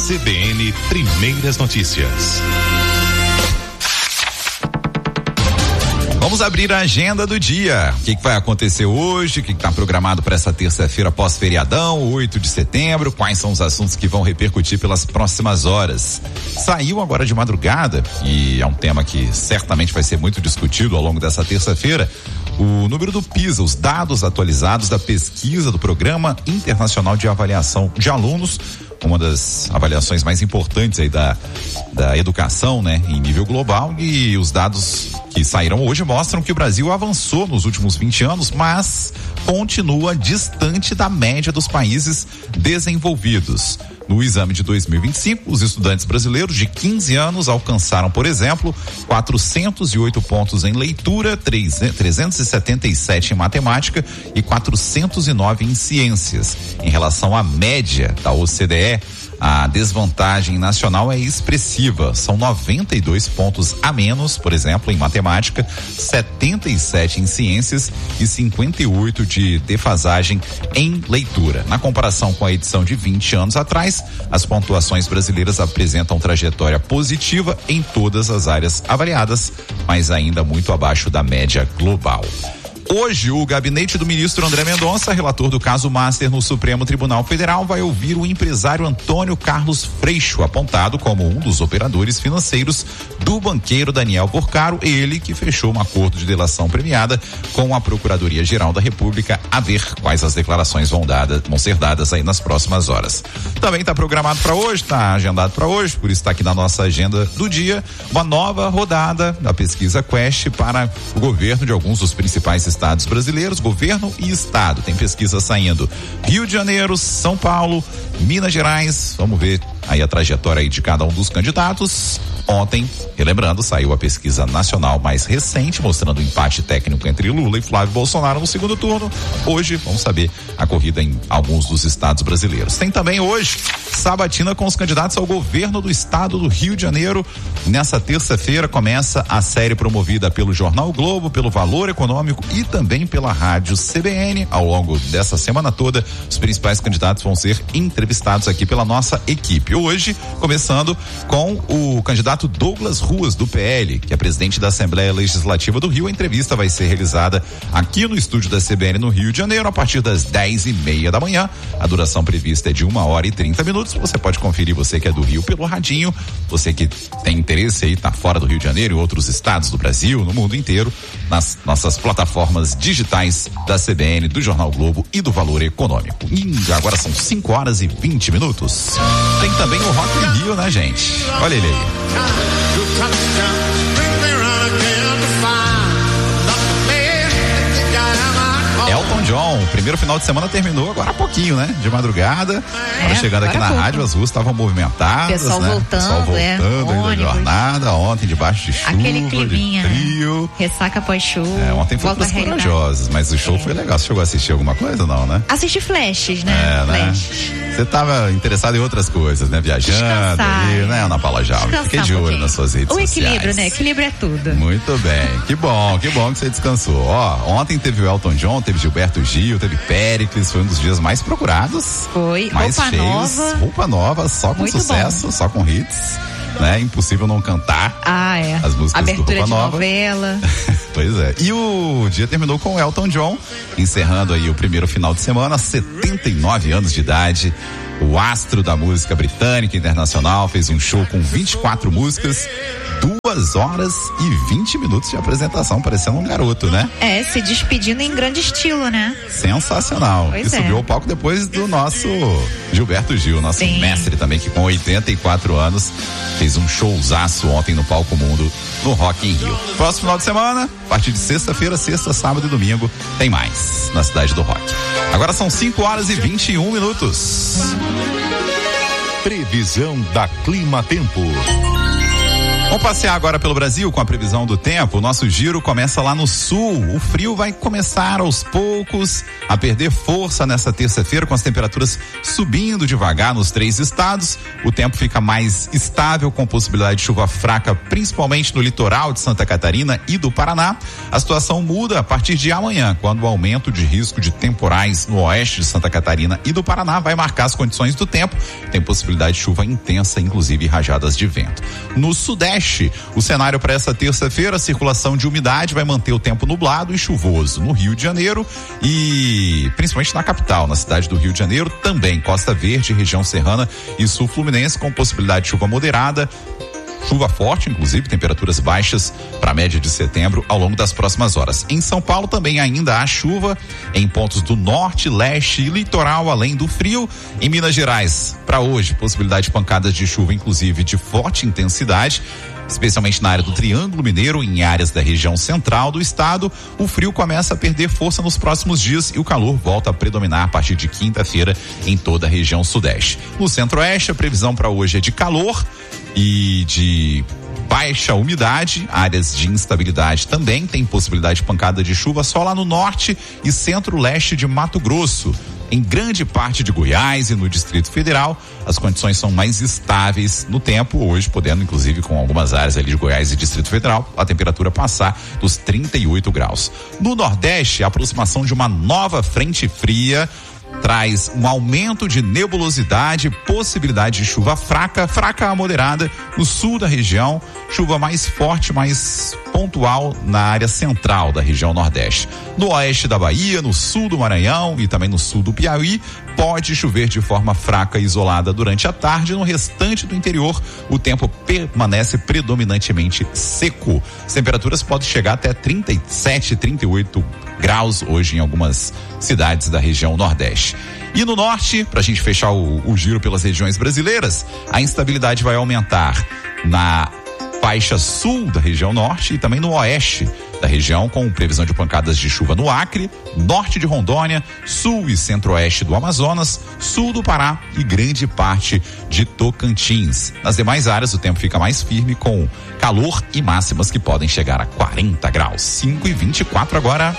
CBN Primeiras Notícias. Vamos abrir a agenda do dia. O que vai acontecer hoje? O que está programado para essa terça-feira pós-feriadão, 8 de setembro? Quais são os assuntos que vão repercutir pelas próximas horas? Saiu agora de madrugada, e é um tema que certamente vai ser muito discutido ao longo dessa terça-feira, o número do PISA, os dados atualizados da pesquisa do Programa Internacional de Avaliação de Alunos, uma das avaliações mais importantes aí da educação, né, em nível global, e os dados que saíram hoje mostram que o Brasil avançou nos últimos 20 anos, mas continua distante da média dos países desenvolvidos. No exame de 2025, os estudantes brasileiros de 15 anos alcançaram, por exemplo, 408 pontos em leitura, 377 em matemática e 409 em ciências. Em relação à média da OCDE, a desvantagem nacional é expressiva. São 92 pontos a menos, por exemplo, em matemática, 77 em ciências e 58 de defasagem em leitura. Na comparação com a edição de 20 anos atrás, as pontuações brasileiras apresentam trajetória positiva em todas as áreas avaliadas, mas ainda muito abaixo da média global. Hoje, o gabinete do ministro André Mendonça, relator do caso Master no Supremo Tribunal Federal, vai ouvir o empresário Antônio Carlos Freixo, apontado como um dos operadores financeiros do banqueiro Daniel Porcaro, ele que fechou um acordo de delação premiada com a Procuradoria-Geral da República, a ver quais as declarações vão ser dadas aí nas próximas horas. Também está programado para hoje, está agendado para hoje, por isso está aqui na nossa agenda do dia, uma nova rodada da pesquisa Quest para o governo de alguns dos principais estados brasileiros, governo e estado. Tem pesquisa saindo Rio de Janeiro, São Paulo, Minas Gerais. Vamos ver aí a trajetória aí de cada um dos candidatos. Ontem, relembrando, saiu a pesquisa nacional mais recente, mostrando o empate técnico entre Lula e Flávio Bolsonaro no segundo turno. Hoje, vamos saber a corrida em alguns dos estados brasileiros. Tem também hoje sabatina com os candidatos ao governo do estado do Rio de Janeiro. Nessa terça-feira começa a série promovida pelo Jornal o Globo, pelo Valor Econômico e também pela Rádio CBN. Ao longo dessa semana toda, os principais candidatos vão ser entrevistados aqui pela nossa equipe. Hoje, começando com o candidato Douglas Ruas, do PL, que é presidente da Assembleia Legislativa do Rio. A entrevista vai ser realizada aqui no estúdio da CBN no Rio de Janeiro, a partir das 10:30 da manhã. A duração prevista é de 1h30. Você pode conferir, você que é do Rio, pelo radinho. Você que tem interesse aí, tá fora do Rio de Janeiro e outros estados do Brasil, no mundo inteiro, nas nossas plataformas digitais da CBN, do Jornal Globo e do Valor Econômico. E agora são 5h20. Tem também o Rock in Rio, né, gente? Olha ele aí. Elton John, o primeiro final de semana terminou agora há pouquinho, né? De madrugada. Agora chegando aqui na rádio, as ruas estavam movimentadas, pessoal, né? Pessoal voltando da jornada, ontem debaixo de chuva, aquele climinha, de frio. Né? Ressaca após chuva. Ontem foi pros corajosos, mas o show foi legal. Você chegou a assistir alguma coisa, não, né? Assisti flashes, né? Flashes. Você estava interessado em outras coisas, né? Viajando aí, né, Ana Paula Jaume? Fiquei de olho nas suas redes sociais. O equilíbrio, né? Equilíbrio é tudo. Muito bem. Que bom que você descansou. Ontem teve o Elton John, teve Gilberto Gil, teve Péricles, foi um dos dias mais procurados. Foi, mais roupa cheios, nova. Roupa nova, só com muito sucesso, bom. Só com hits. Né? Impossível não cantar as músicas abertura do Roupa de Nova. Novela. Pois é. E o dia terminou com o Elton John, encerrando aí o primeiro final de semana, 79 anos de idade. O astro da música britânica internacional fez um show com 24 músicas, 2h20 de apresentação, parecendo um garoto, né? Se despedindo em grande estilo, né? Sensacional. Pois e subiu ao palco depois do nosso Gilberto Gil, nosso mestre também, que com 84 anos fez um showzaço ontem no Palco Mundo, no Rock in Rio. Próximo final de semana, a partir de sexta-feira, sexta, sábado e domingo, tem mais na Cidade do Rock. Agora são 5h21. Previsão da Clima Tempo. Vamos passear agora pelo Brasil com a previsão do tempo. O nosso giro começa lá no sul. O frio vai começar aos poucos a perder força nessa terça-feira, com as temperaturas subindo devagar nos 3 estados. O tempo fica mais estável, com possibilidade de chuva fraca, principalmente no litoral de Santa Catarina e do Paraná. A situação muda a partir de amanhã, quando o aumento de risco de temporais no oeste de Santa Catarina e do Paraná vai marcar as condições do tempo. Tem possibilidade de chuva intensa, inclusive rajadas de vento. No sudeste, o cenário para essa terça-feira, a circulação de umidade vai manter o tempo nublado e chuvoso no Rio de Janeiro e principalmente na capital, na cidade do Rio de Janeiro, também Costa Verde, região serrana e sul fluminense, com possibilidade de chuva moderada. Chuva forte, inclusive, temperaturas baixas para a média de setembro ao longo das próximas horas. Em São Paulo também ainda há chuva em pontos do norte, leste e litoral, além do frio. Em Minas Gerais, para hoje, possibilidade de pancadas de chuva, inclusive de forte intensidade, especialmente na área do Triângulo Mineiro, em áreas da região central do estado. O frio começa a perder força nos próximos dias e o calor volta a predominar a partir de quinta-feira em toda a região sudeste. No centro-oeste, a previsão para hoje é de calor e de baixa umidade, áreas de instabilidade também, tem possibilidade de pancada de chuva só lá no norte e centro-leste de Mato Grosso. Em grande parte de Goiás e no Distrito Federal, as condições são mais estáveis no tempo, hoje podendo, inclusive, com algumas áreas ali de Goiás e Distrito Federal, a temperatura passar dos 38 graus. No Nordeste, a aproximação de uma nova frente fria traz um aumento de nebulosidade, possibilidade de chuva fraca a moderada no sul da região, chuva mais forte, mais pontual na área central da região Nordeste. No oeste da Bahia, no sul do Maranhão e também no sul do Piauí, pode chover de forma fraca e isolada durante a tarde. No restante do interior, o tempo permanece predominantemente seco. As temperaturas podem chegar até 37, 38 graus hoje em algumas cidades da região Nordeste. E no norte, para a gente fechar o giro pelas regiões brasileiras, a instabilidade vai aumentar na faixa sul da região norte e também no oeste da região, com previsão de pancadas de chuva no Acre, norte de Rondônia, sul e centro-oeste do Amazonas, sul do Pará e grande parte de Tocantins. Nas demais áreas, o tempo fica mais firme, com calor e máximas que podem chegar a 40 graus. 5h24 agora.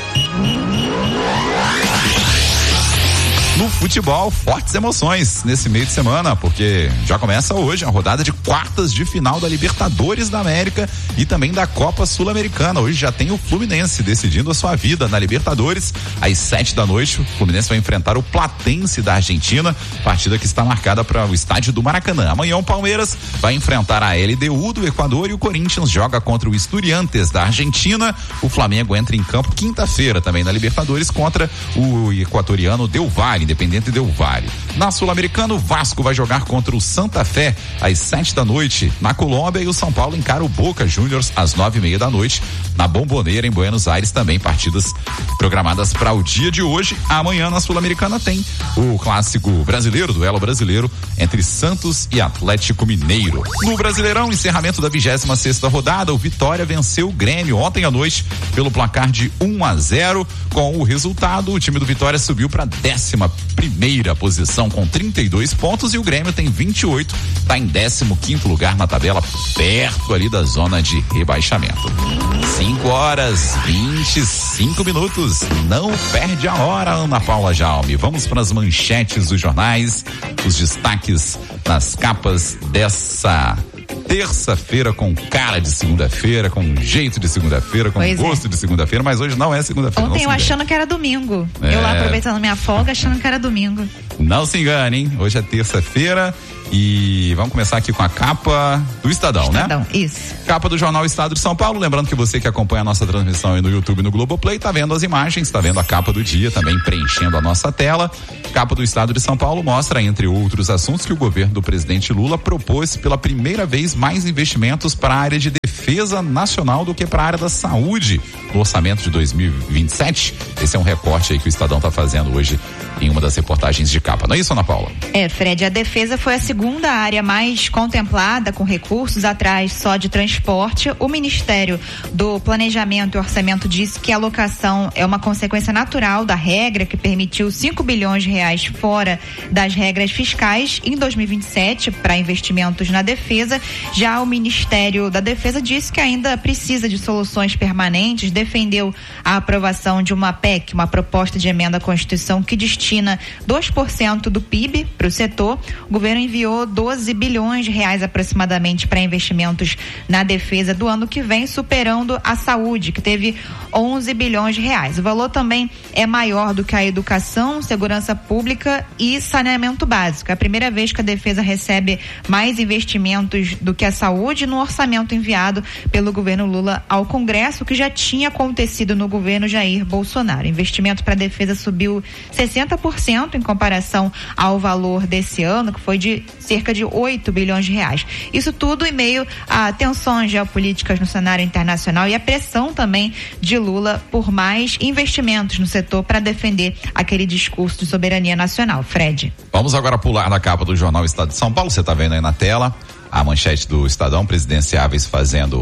No futebol, fortes emoções nesse meio de semana, porque já começa hoje a rodada de quartas de final da Libertadores da América e também da Copa Sul-Americana. Hoje já tem o Fluminense decidindo a sua vida na Libertadores. Às 7 da noite, o Fluminense vai enfrentar o Platense da Argentina, partida que está marcada para o estádio do Maracanã. Amanhã o Palmeiras vai enfrentar a LDU do Equador e o Corinthians joga contra o Estudiantes da Argentina. O Flamengo entra em campo quinta-feira também na Libertadores contra o equatoriano Del Valle, Independente Del Valle. Na Sul-Americana, o Vasco vai jogar contra o Santa Fé às 7 da noite na Colômbia e o São Paulo encara o Boca Juniors às 9:30 da noite na Bombonera, em Buenos Aires. Também partidas programadas para o dia de hoje. Amanhã na Sul-Americana tem o clássico brasileiro, duelo brasileiro entre Santos e Atlético Mineiro. No Brasileirão, encerramento da 26ª rodada, o Vitória venceu o Grêmio ontem à noite pelo placar de 1-0. Com o resultado, o time do Vitória subiu para 11ª posição com 32 pontos e o Grêmio tem 28, está em 15º lugar na tabela, perto ali da zona de rebaixamento. 5h25. Não perde a hora, Ana Paula Jaume. Vamos para as manchetes dos jornais, os destaques nas capas dessa terça-feira, com cara de segunda-feira, com jeito de segunda-feira, com gosto de segunda-feira, mas hoje não é segunda-feira. Ontem eu achando que era domingo. Eu lá aproveitando minha folga, achando que era domingo. Não se engane, hein? Hoje é terça-feira e vamos começar aqui com a capa do Estadão, né? Isso. Capa do jornal Estado de São Paulo. Lembrando que você que acompanha a nossa transmissão aí no YouTube e no Globoplay, tá vendo as imagens, tá vendo a capa do dia também preenchendo a nossa tela. Capa do Estado de São Paulo mostra, entre outros assuntos, que o governo do presidente Lula propôs pela primeira vez mais investimentos para a área de defesa defesa nacional do que para a área da saúde no orçamento de 2027. Esse é um recorte aí que o Estadão está fazendo hoje em uma das reportagens de capa. Não é isso, Ana Paula? Fred, a defesa foi a segunda área mais contemplada com recursos, atrás só de transporte. O Ministério do Planejamento e Orçamento disse que a alocação é uma consequência natural da regra que permitiu 5 bilhões de reais fora das regras fiscais em 2027 para investimentos na defesa. Já o Ministério da Defesa disse que ainda precisa de soluções permanentes, defendeu a aprovação de uma PEC, uma proposta de emenda à Constituição que destina 2% do PIB para o setor. O governo enviou 12 bilhões de reais aproximadamente para investimentos na defesa do ano que vem, superando a saúde, que teve 11 bilhões de reais. O valor também é maior do que a educação, segurança pública e saneamento básico. É a primeira vez que a defesa recebe mais investimentos do que a saúde no orçamento enviado pelo governo Lula ao Congresso, que já tinha acontecido no governo Jair Bolsonaro. O investimento para a defesa subiu 60% em comparação ao valor desse ano, que foi de cerca de 8 bilhões de reais. Isso tudo em meio a tensões geopolíticas no cenário internacional e a pressão também de Lula por mais investimentos no setor para defender aquele discurso de soberania nacional. Fred. Vamos agora pular na capa do jornal Estado de São Paulo. Você está vendo aí na tela a manchete do Estadão: presidenciáveis fazendo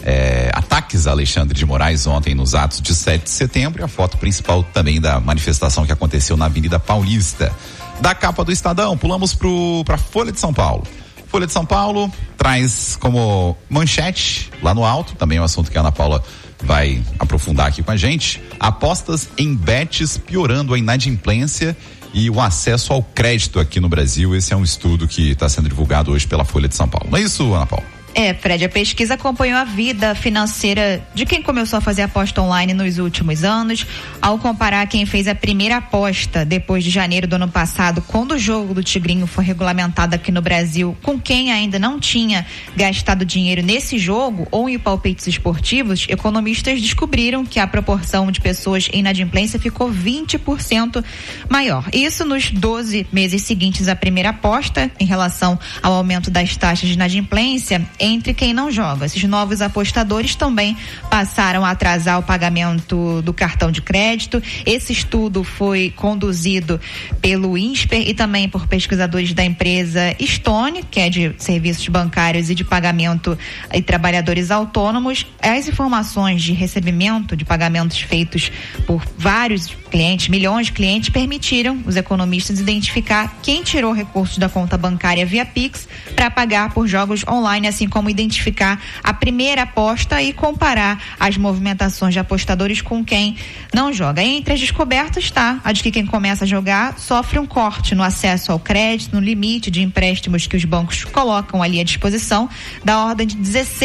ataques a Alexandre de Moraes ontem nos atos de 7 de setembro, e a foto principal também da manifestação que aconteceu na Avenida Paulista. Da capa do Estadão, pulamos para Folha de São Paulo. Folha de São Paulo traz como manchete lá no alto, também é um assunto que a Ana Paula vai aprofundar aqui com a gente: apostas em bets piorando a inadimplência e o acesso ao crédito aqui no Brasil. Esse é um estudo que está sendo divulgado hoje pela Folha de São Paulo. Não é isso, Ana Paula? Fred, a pesquisa acompanhou a vida financeira de quem começou a fazer aposta online nos últimos anos. Ao comparar quem fez a primeira aposta depois de janeiro do ano passado, quando o jogo do Tigrinho foi regulamentado aqui no Brasil, com quem ainda não tinha gastado dinheiro nesse jogo ou em palpites esportivos, economistas descobriram que a proporção de pessoas em inadimplência ficou 20% maior. Isso nos 12 meses seguintes à primeira aposta, em relação ao aumento das taxas de inadimplência entre quem não joga. Esses novos apostadores também passaram a atrasar o pagamento do cartão de crédito. Esse estudo foi conduzido pelo INSPER e também por pesquisadores da empresa Stone, que é de serviços bancários e de pagamento e trabalhadores autônomos. As informações de recebimento de pagamentos feitos por vários clientes, milhões de clientes, permitiram os economistas identificar quem tirou recursos da conta bancária via Pix para pagar por jogos online, assim como identificar a primeira aposta e comparar as movimentações de apostadores com quem não joga. Entre as descobertas está a de que quem começa a jogar sofre um corte no acesso ao crédito, no limite de empréstimos que os bancos colocam ali à disposição, da ordem de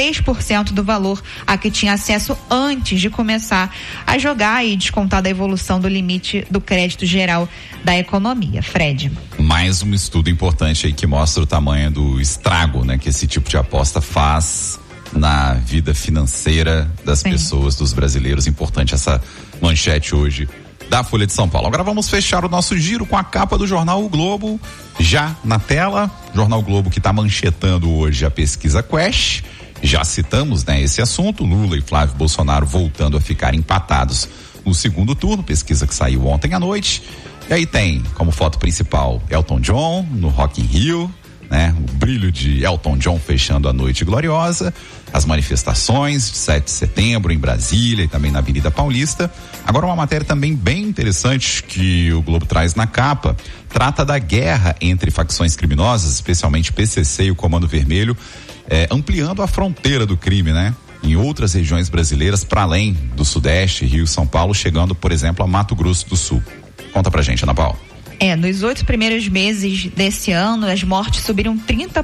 16% do valor a que tinha acesso antes de começar a jogar, e descontada a evolução do limite do crédito geral da economia. Fred. Mais um estudo importante aí que mostra o tamanho do estrago, né, que esse tipo de aposta faz na vida financeira das pessoas, dos brasileiros. Importante essa manchete hoje da Folha de São Paulo. Agora vamos fechar o nosso giro com a capa do jornal O Globo já na tela. Jornal O Globo que está manchetando hoje a pesquisa Quest. Já citamos, né, esse assunto: Lula e Flávio Bolsonaro voltando a ficar empatados no segundo turno, pesquisa que saiu ontem à noite. E aí tem como foto principal Elton John no Rock in Rio, né? O brilho de Elton John fechando a noite gloriosa, as manifestações de 7 de setembro em Brasília e também na Avenida Paulista. Agora uma matéria também bem interessante que o Globo traz na capa, trata da guerra entre facções criminosas, especialmente PCC e o Comando Vermelho, ampliando a fronteira do crime, né? Em outras regiões brasileiras, para além do Sudeste, Rio e São Paulo, chegando, por exemplo, a Mato Grosso do Sul. Conta pra gente, Ana Paula. Nos 8 primeiros meses desse ano, as mortes subiram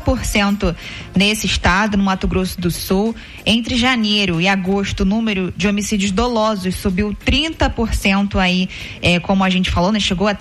30% nesse estado, no Mato Grosso do Sul. Entre janeiro e agosto, o número de homicídios dolosos subiu 30% aí, como a gente falou, né? Chegou a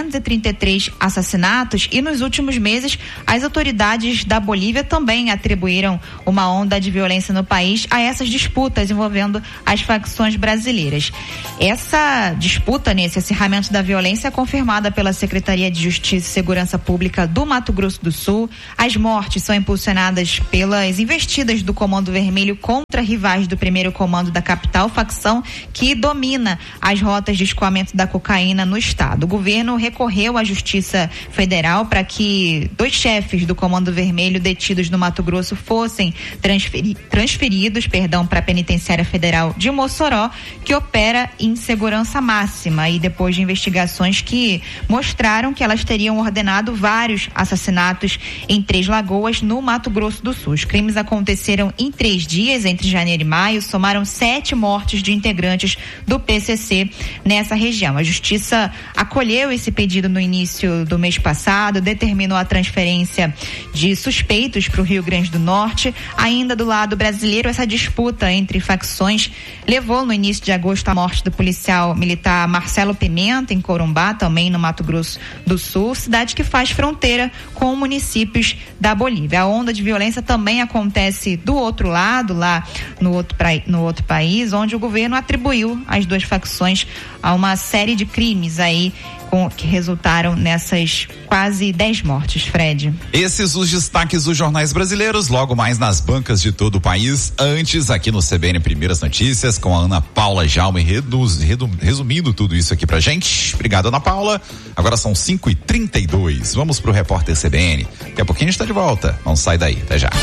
333 assassinatos, e nos últimos meses as autoridades da Bolívia também atribuíram uma onda de violência no país a essas disputas envolvendo as facções brasileiras. Essa disputa, esse acirramento da violência, é confirmada pela Secretaria Secretaria de Justiça e Segurança Pública do Mato Grosso do Sul. As mortes são impulsionadas pelas investidas do Comando Vermelho contra rivais do primeiro comando da capital, facção que domina as rotas de escoamento da cocaína no estado. O governo recorreu à Justiça Federal para que 2 chefes do Comando Vermelho detidos no Mato Grosso fossem transferidos para a Penitenciária Federal de Mossoró, que opera em segurança máxima, e depois de investigações que mostraram que elas teriam ordenado vários assassinatos em Três Lagoas, no Mato Grosso do Sul. Os crimes aconteceram em 3 dias, entre janeiro e maio, somaram 7 mortes de integrantes do PCC nessa região. A Justiça acolheu esse pedido no início do mês passado, determinou a transferência de suspeitos para o Rio Grande do Norte. Ainda do lado brasileiro, essa disputa entre facções levou no início de agosto à morte do policial militar Marcelo Pimenta, em Corumbá, também no Mato Grosso do Sul, cidade que faz fronteira com municípios da Bolívia. A onda de violência também acontece do outro lado, lá no outro país, onde o governo atribuiu as 2 facções a uma série de crimes aí que resultaram nessas quase 10 mortes, Fred. Esses os destaques dos jornais brasileiros, logo mais nas bancas de todo o país. Antes, aqui no CBN Primeiras Notícias, com a Ana Paula Jaume resumindo tudo isso aqui pra gente. Obrigado, Ana Paula. Agora são 5h32. Vamos pro repórter CBN. Daqui a pouquinho a gente tá de volta. Não sai daí, até já.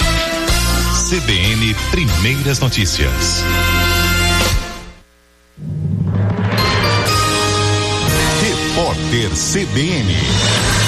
CBN Primeiras Notícias. Repórter CBN.